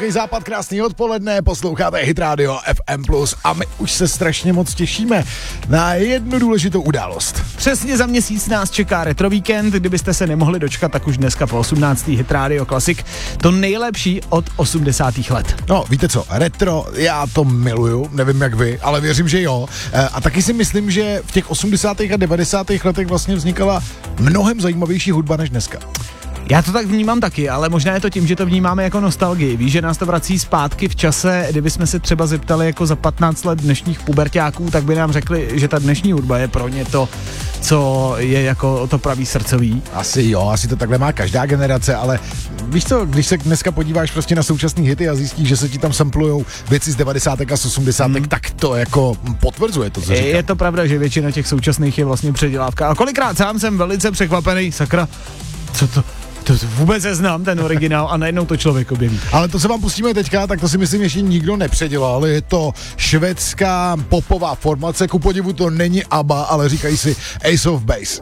Divoký západ, krásný odpoledne, posloucháte Hit Radio FM+, a my už se strašně moc těšíme na jednu důležitou událost. Přesně za měsíc nás čeká Retro Víkend, kdybyste se nemohli dočkat, tak už dneska po 18. Hit Radio Classic, to nejlepší od 80. let. No, víte co, retro, já to miluju, nevím jak vy, ale věřím, že jo. A taky si myslím, že v těch 80. a 90. letech vlastně vznikala mnohem zajímavější hudba než dneska. Já to tak vnímám taky, ale možná je to tím, že to vnímáme jako nostalgii. Víš, že nás to vrací zpátky v čase, kdybychom se třeba zeptali jako za 15 let dnešních puberťáků, tak by nám řekli, že ta dnešní hudba je pro ně to, co je jako to pravý srdcový. Asi jo, asi to takhle má každá generace, ale víš co, když se dneska podíváš prostě na současný hity a zjistíš, že se ti tam samplujou věci z 90. a z 80. tak to jako potvrzuje to, co říkám. Je to pravda, že většina těch současných je vlastně předělávka. A kolikrát sám jsem velice překvapený, sakra, co to... To vůbec neznám, ten originál, a najednou to člověk objeví. Ale to, co vám pustíme teďka, tak to si myslím, ještě nikdo nepředělal. Je to švédská popová formace, ku podivu to není ABBA, ale říkají si Ace of Base.